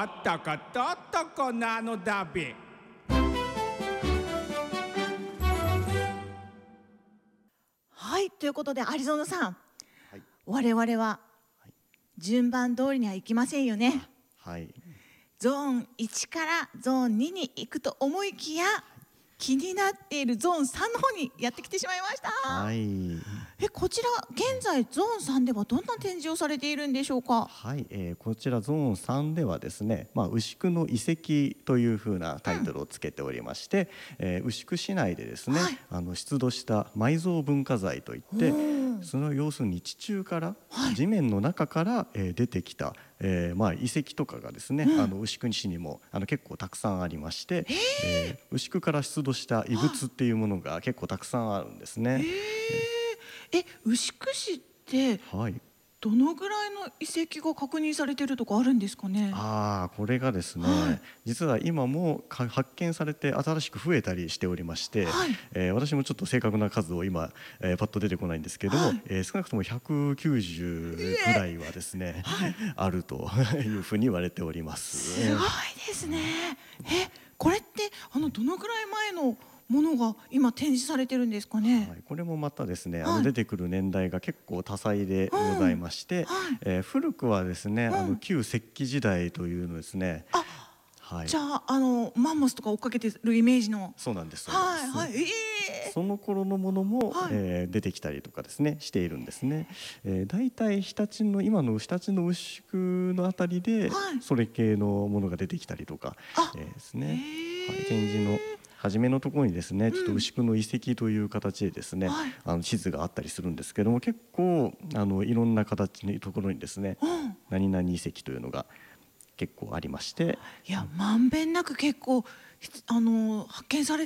あったかとっとこなのだべ。 はい、ということでアリゾナさん、 はい、 我々は順番通りにはいきませんよね。 はい、 ゾーン1からゾーン2に行くと思いきや、気になっているゾーン3の方にやってきてしまいました。 はい、 こちら現在ゾーン3ではどんな展示をされているんでしょうか。 はい、こちらゾーン3ではですね、牛久の遺跡というふうなタイトルをつけておりまして、牛久市内でですね、出土した埋蔵文化財といってその要するに地中から、地面の中から、出てきた、遺跡とかがですね、牛久市にも結構たくさんありまして、牛久から出土した遺物っていうものが結構たくさんあるんですね。 牛久市ってはい、 どのぐらいの遺跡が確認されているとかあるんですかね。 これがですね、実は今も発見されて新しく増えたりしておりまして、私もちょっと正確な数を今、パッと出てこないんですけれども、少なくとも190ぐらいはですね、あるというふうに言われております。 すごいですね。これってどのぐらい前のものが今展示されてるんですかね。 これもまたですね、出てくる年代が結構多彩でございまして、古くはですね、旧石器時代というのですね。 じゃあマンモスとか追っかけてるイメージの。 そうなんです。 その頃のものも、出てきたりとかですねしているんですね。だいたい今の日立の牛久のあたりで、それ系のものが出てきたりとかですね。展示の初めのところにですね、ちょっと牛久の遺跡という形でですね、地図があったりするんですけども、結構いろんな形のところにですね、何々遺跡というのが結構ありまして、 まんべんなく結構発見され